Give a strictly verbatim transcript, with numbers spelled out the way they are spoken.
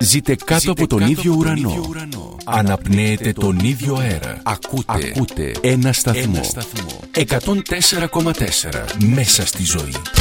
Ζείτε κάτω Ζείτε από τον κάτω ίδιο ουρανό. Ίδιο ουρανό. Αναπνέετε τον ίδιο αέρα. Ακούτε, Ακούτε ένα σταθμό. Ένα σταθμό. εκατόν τέσσερα κόμμα τέσσερα μέσα στη ζωή.